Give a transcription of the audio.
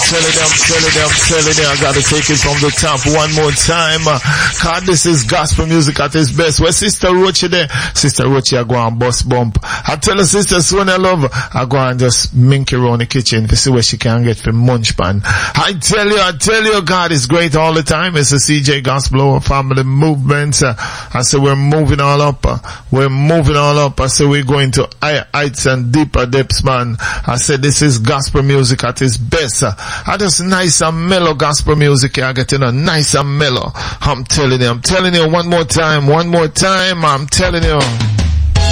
telling you, I gotta take it from the top one more time. Cause this is gospel music at its best. Where Sister Rochi there? Sister Rochi, I go and bust bump. I tell her Sister Sonia Love, I go and just mink around the kitchen to see where she can get from munch pan. I tell you, God is great all the time. It's a CJ Gospel Our Family Movement. I say we're moving all up. I say we're going to higher heights and deeper depths, man. I said this is gospel music at its best. I just nice and mellow gospel music. I get nice and mellow. I'm telling you one more time. I'm telling you.